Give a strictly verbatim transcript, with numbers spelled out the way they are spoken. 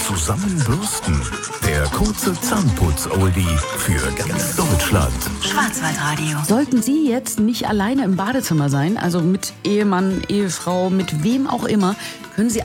Zusammenbürsten. Der kurze Zahnputz-Oldie für ganz Deutschland. Schwarzwaldradio. Sollten Sie jetzt nicht alleine im Badezimmer sein, also mit Ehemann, Ehefrau, mit wem auch immer, können Sie